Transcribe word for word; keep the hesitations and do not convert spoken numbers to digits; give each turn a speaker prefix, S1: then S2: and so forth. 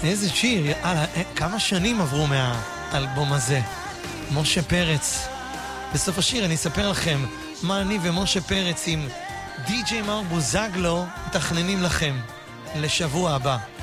S1: איזה שיר, יאללה, כמה שנים עברו מהאלבום הזה. משה פרץ. בסוף השיר אני אספר לכם מה אני ומשה פרץ עם די-ג'יי מאור בוזגלו מתכננים לכם לשבוע הבא.